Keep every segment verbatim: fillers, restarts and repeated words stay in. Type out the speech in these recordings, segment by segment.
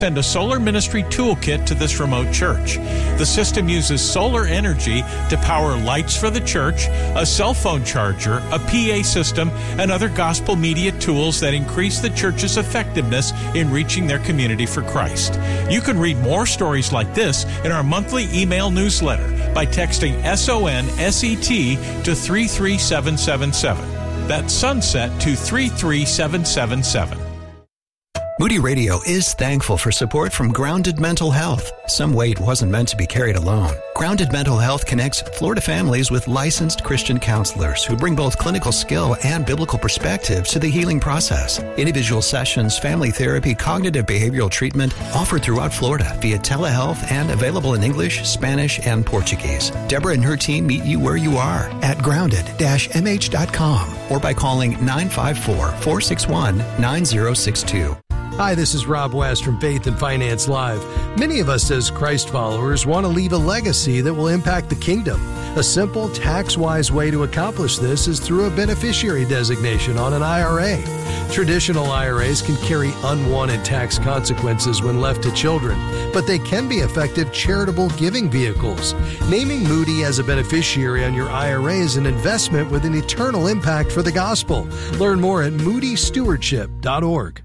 Send a solar ministry toolkit to this remote church. The system uses solar energy to power lights for the church, a cell phone charger, a P A system, and other gospel media tools that increase the church's effectiveness in reaching their community for Christ. You can read more stories like this in our monthly email newsletter by texting S O N S E T to three three seven seven seven. That's Sunset to three three seven seven seven. Moody Radio is thankful for support from Grounded Mental Health. Some weight wasn't meant to be carried alone. Grounded Mental Health connects Florida families with licensed Christian counselors who bring both clinical skill and biblical perspective to the healing process. Individual sessions, family therapy, cognitive behavioral treatment offered throughout Florida via telehealth and available in English, Spanish, and Portuguese. Deborah and her team meet you where you are at grounded dash m h dot com or by calling nine five four, four six one, nine zero six two. Hi, this is Rob West from Faith and Finance Live. Many of us as Christ followers want to leave a legacy that will impact the kingdom. A simple, tax-wise way to accomplish this is through a beneficiary designation on an I R A. Traditional I R As can carry unwanted tax consequences when left to children, but they can be effective charitable giving vehicles. Naming Moody as a beneficiary on your I R A is an investment with an eternal impact for the gospel. Learn more at moody stewardship dot org.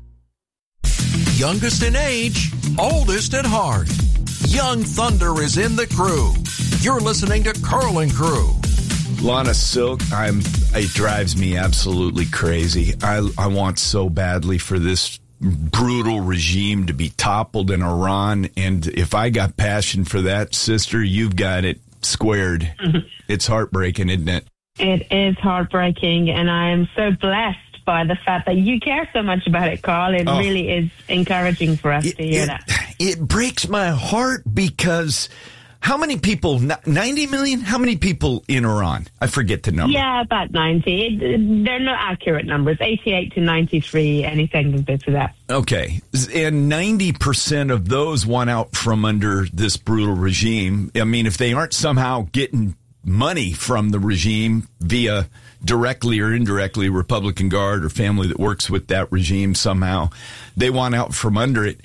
Youngest in age, oldest at heart. Young Thunder is in the crew. You're listening to Curl and Crew. Lana Silk, I'm. It drives me absolutely crazy. I, I want so badly for this brutal regime to be toppled in Iran, and if I got passion for that, sister, you've got it squared. Mm-hmm. It's heartbreaking, isn't it? It is heartbreaking, and I am so blessed by the fact that you care so much about it, Carl. It oh. really is encouraging for us it, to hear it, that. It breaks my heart because how many people, ninety million? How many people in Iran? I forget the number. Yeah, about ninety. It, they're not accurate numbers. eighty-eight to ninety-three, anything in bits of that. Okay. And ninety percent of those want out from under this brutal regime. I mean, if they aren't somehow getting money from the regime via directly or indirectly Republican Guard or family that works with that regime somehow, they want out from under it.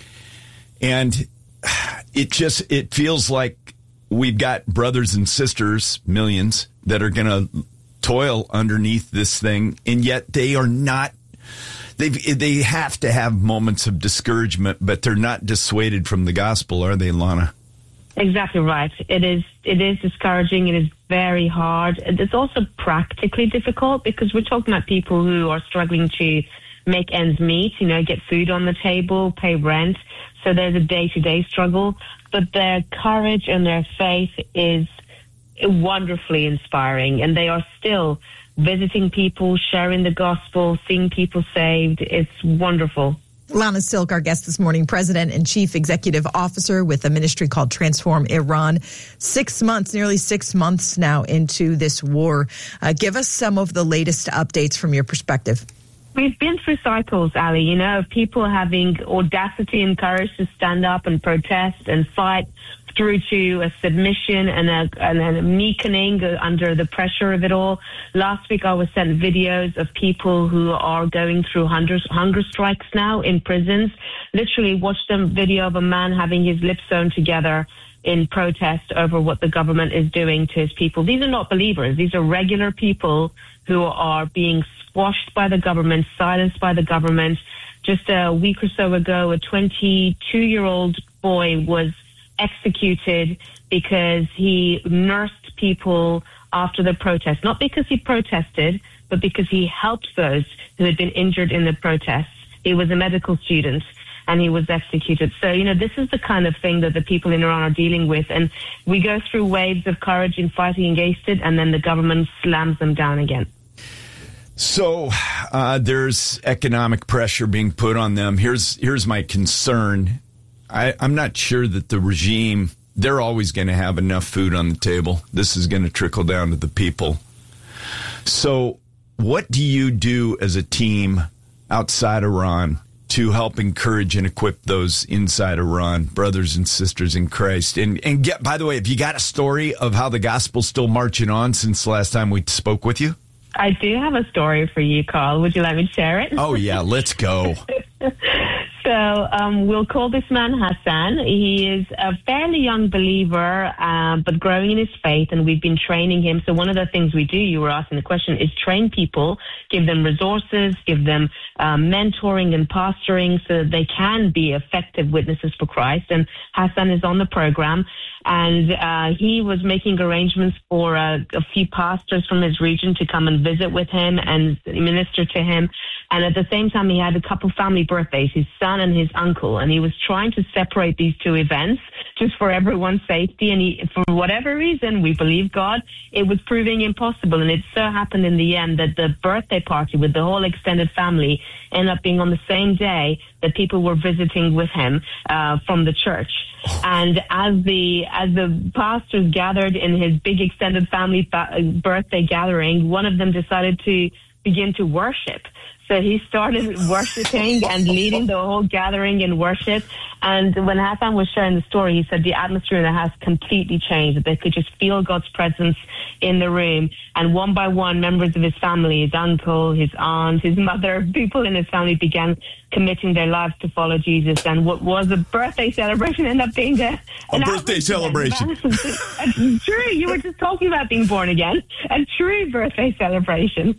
And it just, it feels like we've got brothers and sisters, millions, that are going to toil underneath this thing, and yet they are not, they they have to have moments of discouragement, but they're not dissuaded from the gospel, are they, Lana? Exactly right. It is it is discouraging. It is very hard. It's also practically difficult because we're talking about people who are struggling to make ends meet, you know, get food on the table, pay rent. So there's a day-to-day struggle. But their courage and their faith is wonderfully inspiring. And they are still visiting people, sharing the gospel, seeing people saved. It's wonderful. Lana Silk, our guest this morning, President and Chief Executive Officer with a ministry called Transform Iran. Six months, nearly six months now into this war. Uh, give us some of the latest updates from your perspective. We've been through cycles, Ali, you know, of people having audacity and courage to stand up and protest and fight through to a submission and a, and a weakening under the pressure of it all. Last week I was sent videos of people who are going through hunger, hunger strikes now in prisons. Literally watched a video of a man having his lips sewn together in protest over what the government is doing to his people. These are not believers. These are regular people who are being squashed by the government, silenced by the government. Just a week or so ago, a twenty-two-year-old boy was executed because he nursed people after the protest, not because he protested, but because he helped those who had been injured in the protests. He was a medical student and he was executed. So, you know, this is the kind of thing that the people in Iran are dealing with. And we go through waves of courage in fighting against it, and then the government slams them down again. So uh, there's economic pressure being put on them. Here's here's my concern. I, I'm not sure that the regime, they're always going to have enough food on the table. This is going to trickle down to the people. So what do you do as a team outside Iran to help encourage and equip those inside Iran, brothers and sisters in Christ? And and get, by the way, have you got a story of how the gospel's still marching on since the last time we spoke with you? I do have a story for you, Carl. Would you like me to share it? Oh, yeah, let's go. So um, we'll call this man Hassan. He is a fairly young believer, uh, but growing in his faith, and we've been training him. So one of the things we do, you were asking the question, is train people, give them resources, give them uh, mentoring and pastoring so that they can be effective witnesses for Christ. And Hassan is on the program. And uh, he was making arrangements for uh, a few pastors from his region to come and visit with him and minister to him. And at the same time, he had a couple family birthdays, his son and his uncle. And he was trying to separate these two events just for everyone's safety. And he, for whatever reason, we believe God, it was proving impossible. And it so happened in the end that the birthday party with the whole extended family ended up being on the same day that people were visiting with him uh, from the church. And as the as the pastors gathered in his big extended family ba- birthday gathering, one of them decided to begin to worship. So he started worshiping and leading the whole gathering in worship. And when Hassan was sharing the story, he said the atmosphere in the house completely changed. That they could just feel God's presence in the room. And one by one, members of his family, his uncle, his aunt, his mother, people in his family began committing their lives to follow Jesus. And what was a birthday celebration ended up being a, a birthday celebration. True. You were just talking about being born again. A true birthday celebration.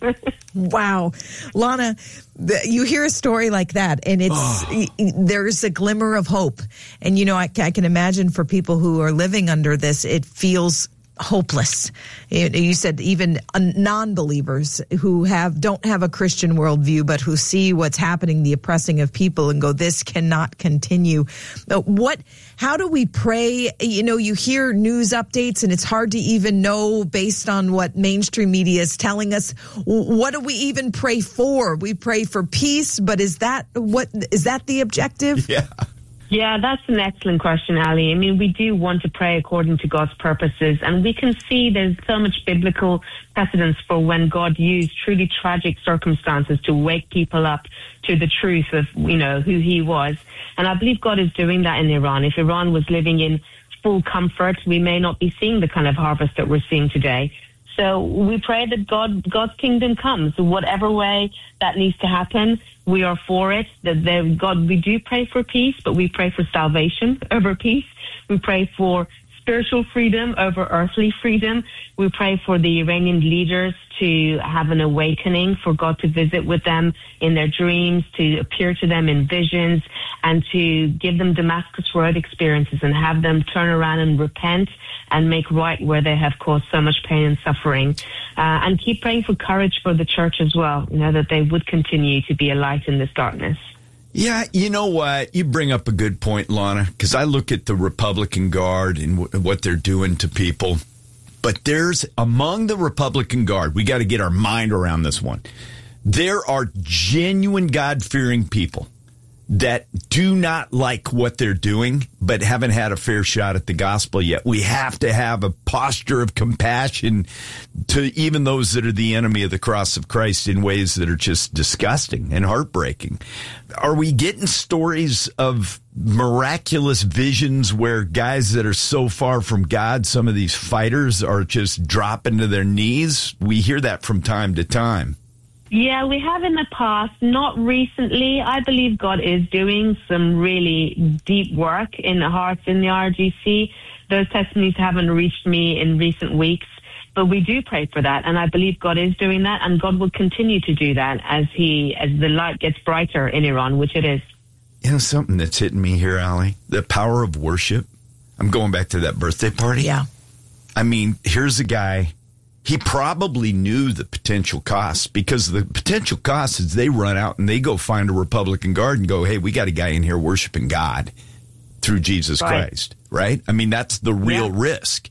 Wow. Lana, the, you hear a story like that, and it's oh. there's a glimmer of hope. And, you know, I, I can imagine for people who are living under this, it feels hopeless. You said even non-believers who have don't have a Christian worldview, but who see what's happening, the oppressing of people, and go, this cannot continue. What? How do we pray? You know, you hear news updates, and it's hard to even know based on what mainstream media is telling us. What do we even pray for? We pray for peace, but is that what is that the objective? Yeah. Yeah, that's an excellent question, Ali. I mean, we do want to pray according to God's purposes, and we can see there's so much biblical precedence for when God used truly tragic circumstances to wake people up to the truth of, you know, who he was. And I believe God is doing that in Iran. If Iran was living in full comfort, we may not be seeing the kind of harvest that we're seeing today. So we pray that God, God's kingdom comes, whatever way that needs to happen. We are for it. That there, God, we do pray for peace, but we pray for salvation over peace. We pray for spiritual freedom over earthly freedom. We pray for the Iranian leaders to have an awakening, for God to visit with them in their dreams, to appear to them in visions, and to give them Damascus Road experiences and have them turn around and repent and make right where they have caused so much pain and suffering. Uh, and keep praying for courage for the church as well, you know, that they would continue to be a light in this darkness. Yeah, you know what? You bring up a good point, Lana, because I look at the Republican Guard and w- what they're doing to people. But there's, among the Republican Guard, we got to get our mind around this one. There are genuine God-fearing people that do not like what they're doing, but haven't had a fair shot at the gospel yet. We have to have a posture of compassion to even those that are the enemy of the cross of Christ in ways that are just disgusting and heartbreaking. Are we getting stories of miraculous visions where guys that are so far from God, some of these fighters, are just dropping to their knees? We hear that from time to time. Yeah, we have in the past, not recently. I believe God is doing some really deep work in the hearts in the R G C. Those testimonies haven't reached me in recent weeks, but we do pray for that, and I believe God is doing that, and God will continue to do that as he as the light gets brighter in Iran, which it is. You know, something that's hitting me here, Ali, the power of worship. I'm going back to that birthday party. Yeah. I mean, here's a guy. He probably knew the potential costs, because the potential cost is they run out and they go find a Republican Guard and go, hey, we got a guy in here worshiping God through Jesus right. Christ, right? I mean, that's the real yeah. risk.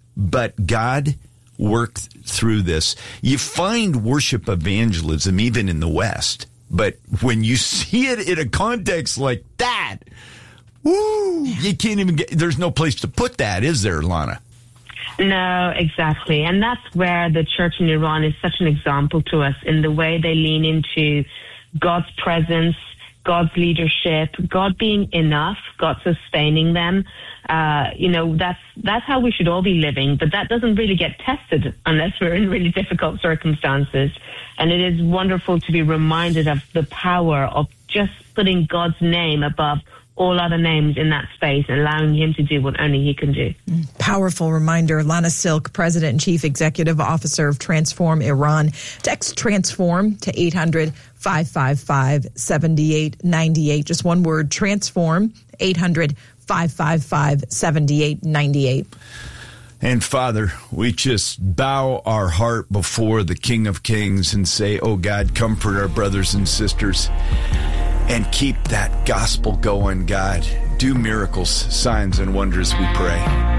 But God worked through this. You find worship evangelism even in the West, but when you see it in a context like that, woo, you can't even get, there's no place to put that, is there, Lana? No, exactly. And that's where the church in Iran is such an example to us, in the way they lean into God's presence, God's leadership, God being enough, God sustaining them. Uh, you know, that's that's how we should all be living, but that doesn't really get tested unless we're in really difficult circumstances. And it is wonderful to be reminded of the power of just putting God's name above all other names in that space and allowing him to do what only he can do. Powerful reminder. Lana Silk, President and Chief Executive Officer of Transform Iran. Text TRANSFORM to eight hundred, five five five, seven eight nine eight. Just one word, TRANSFORM, eight hundred, five five five, seven eight nine eight. And Father, we just bow our heart before the King of Kings and say, oh God, comfort our brothers and sisters and keep that gospel going, God. Do miracles, signs, and wonders, we pray.